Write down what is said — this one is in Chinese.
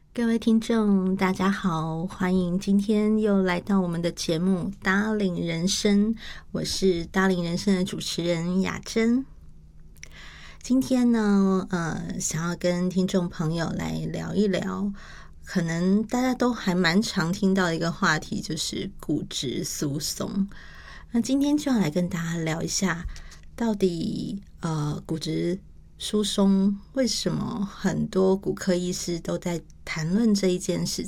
各位听众，大家好，欢迎今天又来到我们的节目《搭领人生》，我是搭领人生的主持人雅珍。今天呢，想要跟听众朋友来聊一聊，可能大家都还蛮常听到的一个话题，就是骨质疏松。那今天就要来跟大家聊一下，到底骨质疏松为什么很多骨科医师都在谈论这一件事